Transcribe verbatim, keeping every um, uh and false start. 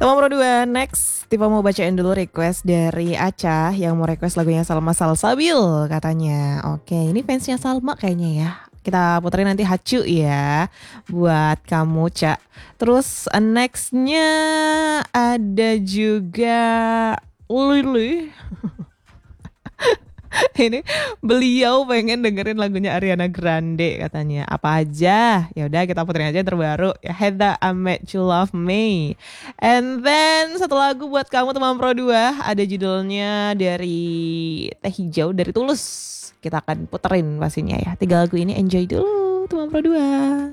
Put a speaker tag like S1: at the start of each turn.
S1: Teman Pro dua, next Tifa mau bacain dulu request dari Aca yang mau request lagunya Salma Salsabil katanya. Oke, ini fansnya Salma kayaknya ya. Kita puterin nanti Hacu ya buat kamu, Cak. Terus uh, nextnya ada juga Lily. Ini beliau pengen dengerin lagunya Ariana Grande katanya. Apa aja? Ya udah kita puterin aja yang terbaru. Ya Heather I Met You Love Me. And then satu lagu buat kamu teman Pro dua, ada judulnya dari Teh Hijau dari Tulus. Kita akan puterin pastinya ya. Tiga lagu ini enjoy dulu teman Pro dua.